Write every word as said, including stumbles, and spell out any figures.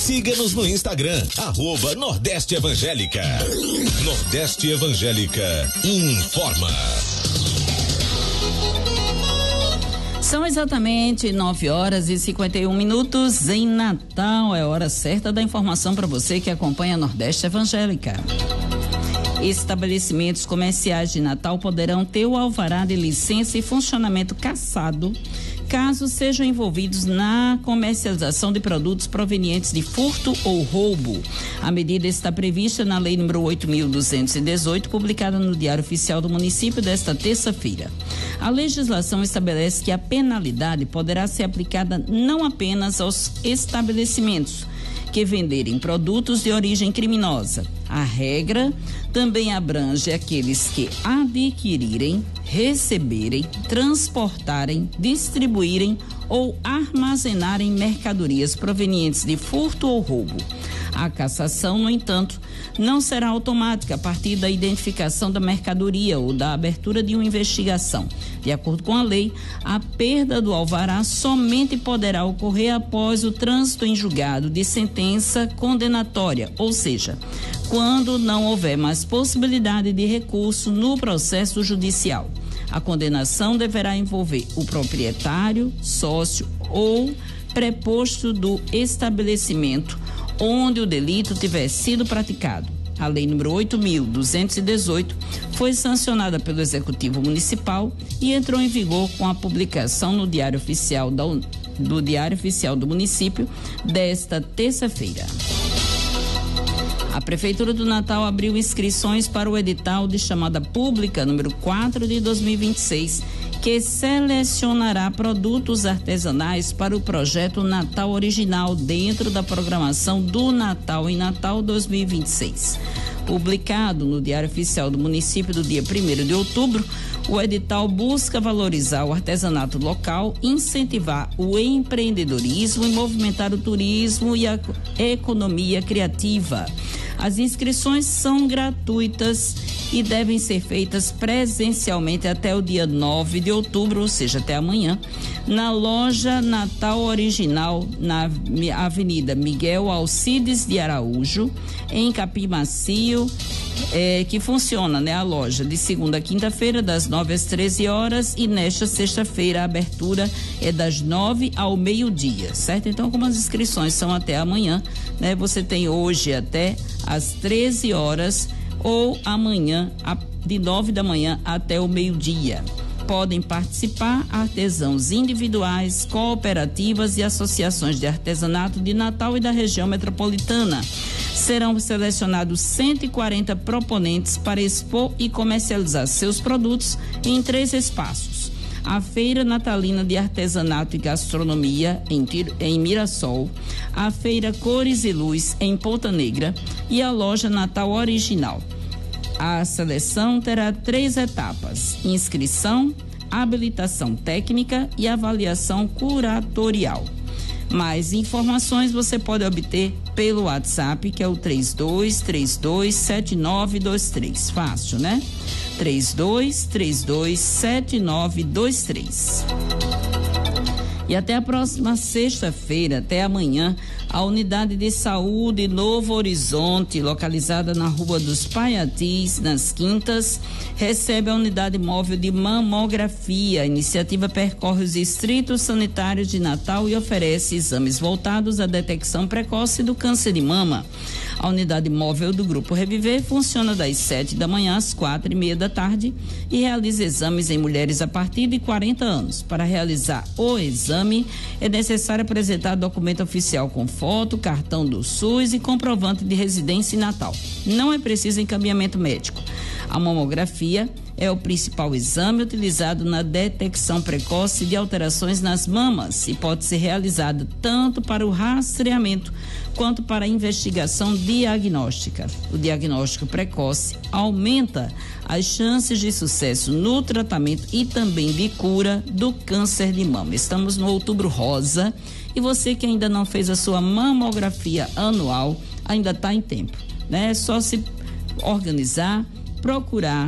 Siga-nos no Instagram, arroba Nordeste Evangélica. Nordeste Evangélica informa. São exatamente nove horas e cinquenta e um minutos em Natal. É hora certa da informação para você que acompanha a Nordeste Evangélica. Estabelecimentos comerciais de Natal poderão ter o alvará de licença e funcionamento cassado caso sejam envolvidos na comercialização de produtos provenientes de furto ou roubo. A medida está prevista na Lei número oito mil duzentos e dezoito, publicada no Diário Oficial do Município desta terça-feira. A legislação estabelece que a penalidade poderá ser aplicada não apenas aos estabelecimentos que venderem produtos de origem criminosa. A regra também abrange aqueles que adquirirem, receberem, transportarem, distribuírem ou armazenarem mercadorias provenientes de furto ou roubo. A cassação, no entanto, não será automática a partir da identificação da mercadoria ou da abertura de uma investigação. De acordo com a lei, a perda do alvará somente poderá ocorrer após o trânsito em julgado de sentença condenatória, ou seja, quando não houver mais possibilidade de recurso no processo judicial. A condenação deverá envolver o proprietário, sócio ou preposto do estabelecimento onde o delito tiver sido praticado. A Lei número oito mil duzentos e dezoito foi sancionada pelo Executivo Municipal e entrou em vigor com a publicação no Diário Oficial da, do Diário Oficial do Município desta terça-feira. A Prefeitura do Natal abriu inscrições para o edital de chamada pública número quatro de dois mil e vinte e seis, que selecionará produtos artesanais para o projeto Natal Original dentro da programação do Natal em Natal dois mil e vinte e seis. Publicado no Diário Oficial do Município do dia primeiro de outubro, o edital busca valorizar o artesanato local, incentivar o empreendedorismo e movimentar o turismo e a economia criativa. As inscrições são gratuitas e devem ser feitas presencialmente até o dia nove de outubro, ou seja, até amanhã, na loja Natal Original, na Avenida Miguel Alcides de Araújo, em Capim Macio, é, que funciona, né, a loja de segunda a quinta-feira, das nove às treze horas, e nesta sexta-feira a abertura é das nove ao meio-dia, certo? Então, como as inscrições são até amanhã, né, você tem hoje até às treze horas ou amanhã de nove da manhã até o meio-dia. Podem participar artesãos individuais, cooperativas e associações de artesanato de Natal e da região metropolitana. Serão selecionados cento e quarenta proponentes para expor e comercializar seus produtos em três espaços: a Feira Natalina de Artesanato e Gastronomia em, em Mirassol, a Feira Cores e Luz em Ponta Negra e a loja Natal Original. A seleção terá três etapas: inscrição, habilitação técnica e avaliação curatorial. Mais informações você pode obter pelo WhatsApp, que é o três dois três dois sete nove dois três. Fácil, né? três dois três dois sete nove dois três. E até a próxima sexta-feira, até amanhã, a Unidade de Saúde Novo Horizonte, localizada na Rua dos Paiatis, nas Quintas, recebe a unidade móvel de mamografia. A iniciativa percorre os distritos sanitários de Natal e oferece exames voltados à detecção precoce do câncer de mama. A unidade móvel do Grupo Reviver funciona das sete da manhã às quatro e meia da tarde e realiza exames em mulheres a partir de quarenta anos. Para realizar o exame, é necessário apresentar documento oficial com foto, cartão do SUS e comprovante de residência em Natal. Não é preciso encaminhamento médico. A mamografia é o principal exame utilizado na detecção precoce de alterações nas mamas e pode ser realizada tanto para o rastreamento quanto para a investigação diagnóstica. O diagnóstico precoce aumenta as chances de sucesso no tratamento e também de cura do câncer de mama. Estamos no Outubro Rosa e você que ainda não fez a sua mamografia anual ainda está em tempo, né? É só se organizar, procurar